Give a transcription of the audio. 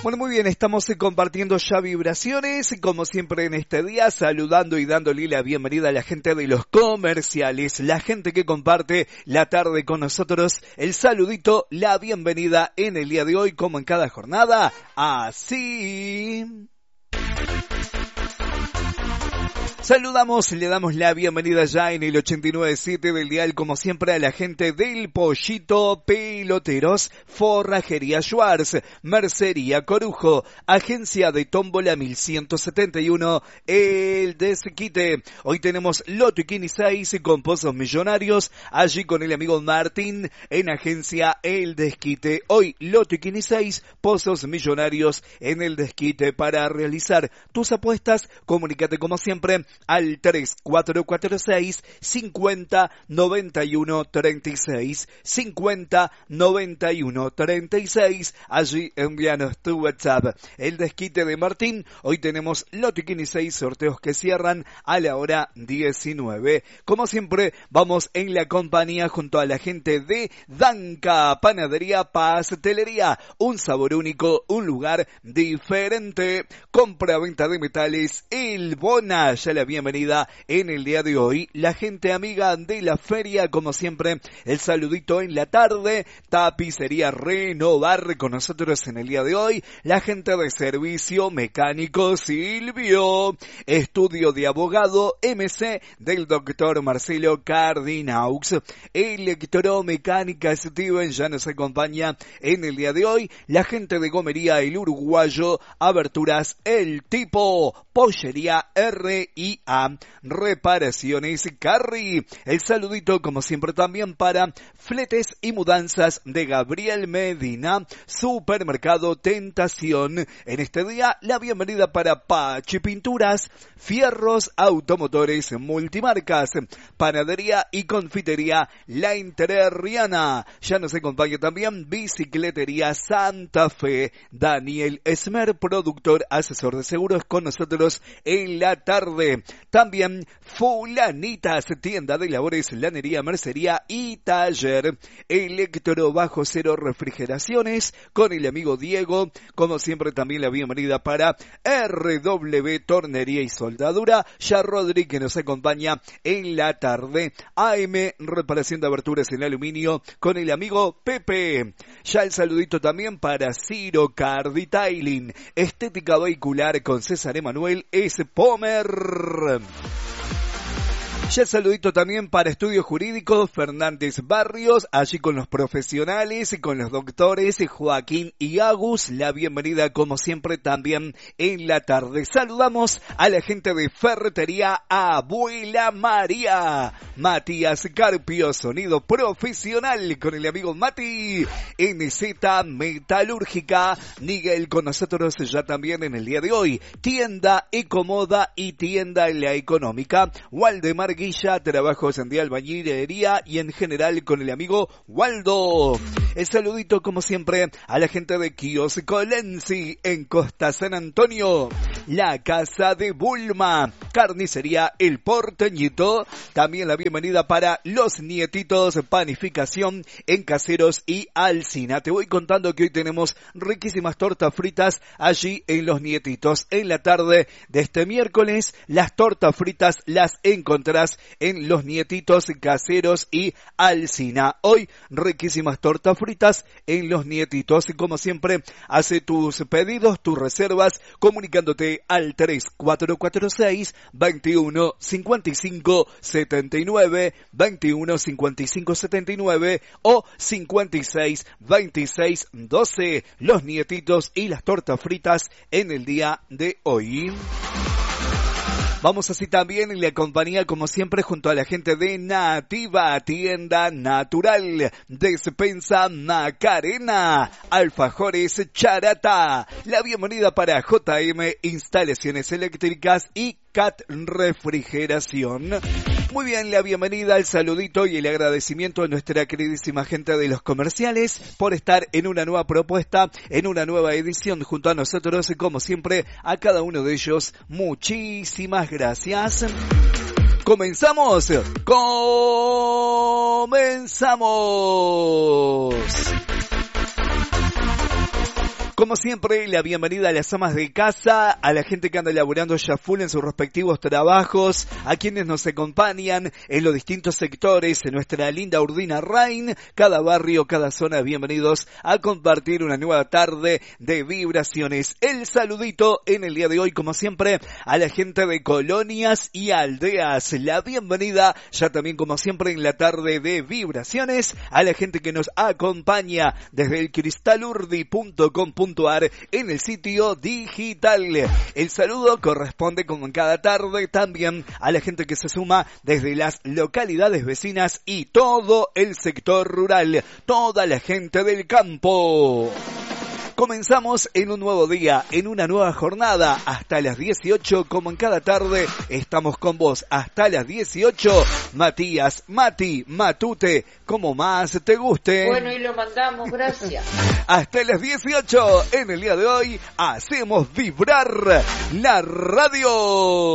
Bueno, muy bien, estamos compartiendo ya vibraciones, como siempre en este día, saludando y dándole la bienvenida a la gente de los comerciales, la gente que comparte la tarde con nosotros, el saludito, la bienvenida en el día de hoy, como en cada jornada, así. Saludamos, le damos la bienvenida ya en el 89.7 del dial, como siempre, a la gente del Pollito Peloteros, Forrajería Schwartz, Mercería Corujo, Agencia de Tómbola 1171, El Desquite. Hoy tenemos Loto y Kini 6 con Pozos Millonarios, allí con el amigo Martín en Agencia El Desquite. Hoy Loto y Kini 6, Pozos Millonarios en El Desquite. Para realizar tus apuestas, comunícate como siempre al 3446 50 91 36 50 91 36. Allí envíanos tu WhatsApp. El Desquite de Martín. Hoy tenemos Loto y Kini 6 sorteos que cierran a la hora 19. Como siempre, vamos en la compañía junto a la gente de Danca, Panadería Pastelería. Un sabor único, un lugar diferente. Compra-venta de metales, El Bona. Ya la bienvenida en el día de hoy. La gente amiga de la feria, como siempre, el saludito en la tarde. Tapicería Renovar con nosotros en el día de hoy. La gente de servicio mecánico Silvio. Estudio de abogado MC del doctor Marcelo Cardinaux. Electromecánica Steven ya nos acompaña en el día de hoy. La gente de Gomería El Uruguayo. Aberturas El Tipo. Pollería R&A, Reparaciones Carry. El saludito, como siempre, también para Fletes y Mudanzas de Gabriel Medina. Supermercado Tentación. En este día, la bienvenida para Pachi Pinturas, Fierros Automotores Multimarcas, Panadería y Confitería La Entrerriana. Ya nos acompaña también Bicicletería Santa Fe. Daniel Esmer, productor, asesor de seguros, con nosotros en la tarde. También Fulanitas, tienda de labores, lanería, mercería y taller. Electro bajo cero refrigeraciones con el amigo Diego. Como siempre, también la bienvenida para RW Tornería y Soldadura. Ya Rodri, que nos acompaña en la tarde. AM Reparación de Aberturas en aluminio con el amigo Pepe. Ya el saludito también para Ciro Car Detailing. Estética vehicular con César Emanuel S. Pomer. Ya el saludito también para Estudio Jurídico Fernández Barrios, allí con los profesionales, con los doctores Joaquín y Agus. La bienvenida, como siempre, también en la tarde. Saludamos a la gente de Ferretería Abuela María. Matías Carpio, sonido profesional con el amigo Mati. NZ Metalúrgica. Miguel con nosotros ya también en el día de hoy. Tienda Ecomoda y Tienda La Económica. Waldemar Guilla, trabajos de albañilería y en general con el amigo Waldo. El saludito, como siempre, a la gente de Kiosco Lenzi en Costa San Antonio. La Casa de Bulma, Carnicería El Porteñito. También la bienvenida para Los Nietitos, Panificación en Caseros y Alsina. Te voy contando que hoy tenemos riquísimas tortas fritas allí en Los Nietitos. En la tarde de este miércoles, las tortas fritas las encontrarás en Los Nietitos, Caseros y Alsina. Hoy, riquísimas tortas fritas en Los Nietitos. Y como siempre, hace tus pedidos, tus reservas, comunicándote al 3446 21 55 79, 21 55 79 o 56 26 12. Los Nietitos y las tortas fritas en el día de hoy. Vamos así también en la compañía, como siempre, junto a la gente de Nativa, tienda natural, despensa Macarena, alfajores Charata. La bienvenida para JM Instalaciones Eléctricas y CAT Refrigeración. Muy bien, la bienvenida, el saludito y el agradecimiento a nuestra queridísima gente de los comerciales por estar en una nueva propuesta, en una nueva edición junto a nosotros, y como siempre, a cada uno de ellos, muchísimas gracias. ¡Comenzamos! Como siempre, la bienvenida a las amas de casa, a la gente que anda laburando ya full en sus respectivos trabajos, a quienes nos acompañan en los distintos sectores en nuestra linda Urdina Rain, cada barrio, cada zona, bienvenidos a compartir una nueva tarde de vibraciones. El saludito en el día de hoy, como siempre, a la gente de colonias y aldeas. La bienvenida, ya también como siempre en la tarde de vibraciones, a la gente que nos acompaña desde el cristalurdi.com.ar en el sitio digital. El saludo corresponde como en cada tarde también a la gente que se suma desde las localidades vecinas y todo el sector rural, toda la gente del campo. Comenzamos en un nuevo día, en una nueva jornada, hasta las 18, como en cada tarde, estamos con vos hasta las 18. Matías, Mati, Matute, como más te guste. Bueno, y lo mandamos, gracias. Hasta las 18, en el día de hoy, hacemos vibrar la radio.